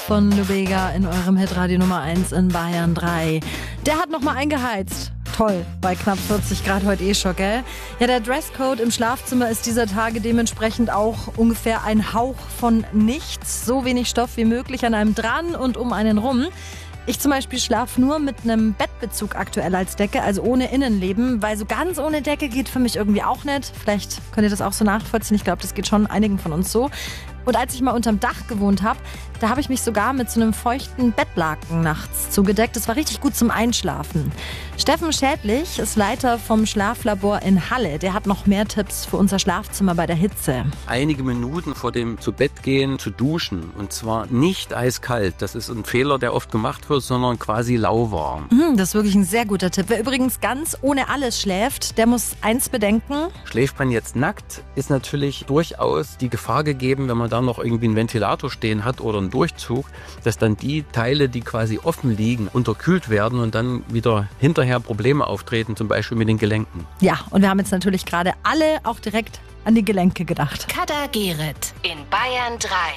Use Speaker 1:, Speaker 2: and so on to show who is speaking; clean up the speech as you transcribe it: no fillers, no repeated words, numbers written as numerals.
Speaker 1: von Lubega in eurem Hitradio Nummer 1 in Bayern 3. Der hat nochmal eingeheizt. Toll, bei knapp 40 Grad heute schon, gell? Ja, der Dresscode im Schlafzimmer ist dieser Tage dementsprechend auch ungefähr ein Hauch von nichts. So wenig Stoff wie möglich an einem dran und um einen rum. Ich zum Beispiel schlafe nur mit einem Bettbezug aktuell als Decke, also ohne Innenleben, weil so ganz ohne Decke geht für mich irgendwie auch nicht. Vielleicht könnt ihr das auch so nachvollziehen. Ich glaube, das geht schon einigen von uns so. Und als ich mal unterm Dach gewohnt habe, da habe ich mich sogar mit so einem feuchten Bettlaken nachts zugedeckt. Das war richtig gut zum Einschlafen. Steffen Schädlich ist Leiter vom Schlaflabor in Halle. Der hat noch mehr Tipps für unser Schlafzimmer bei der Hitze.
Speaker 2: Einige Minuten vor dem Zubettgehen zu duschen. Und zwar nicht eiskalt. Das ist ein Fehler, der oft gemacht wird, sondern quasi lauwarm.
Speaker 1: Das ist wirklich ein sehr guter Tipp. Wer übrigens ganz ohne alles schläft, der muss eins bedenken.
Speaker 2: Schläft man jetzt nackt, ist natürlich durchaus die Gefahr gegeben, wenn man da noch irgendwie einen Ventilator stehen hat oder einen Durchzug, dass dann die Teile, die quasi offen liegen, unterkühlt werden und dann wieder hinterher Probleme auftreten, zum Beispiel mit den Gelenken.
Speaker 1: Ja, und wir haben jetzt natürlich gerade alle auch direkt an die Gelenke gedacht.
Speaker 3: Kada Gerrit in Bayern 3.